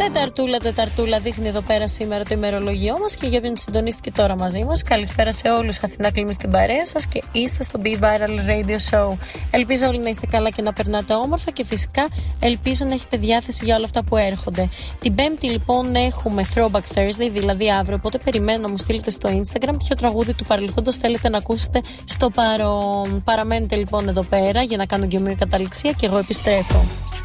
Τεταρτούλα δείχνει εδώ πέρα σήμερα το ημερολογιό μας και για όποιον συντονίστηκε τώρα μαζί μας. Καλησπέρα σε όλους. Αθηνά Κλίμη στην παρέα σας και είστε στο Be Viral Radio Show. Ελπίζω όλοι να είστε καλά και να περνάτε όμορφα και φυσικά ελπίζω να έχετε διάθεση για όλα αυτά που έρχονται. Την Πέμπτη λοιπόν έχουμε Throwback Thursday, δηλαδή αύριο. Οπότε περιμένω να μου στείλετε στο Instagram ποιο τραγούδι του παρελθόντος θέλετε να ακούσετε στο παρόν. Παραμένετε λοιπόν εδώ πέρα για να κάνω και μια καταληξία και εγώ επιστρέφω.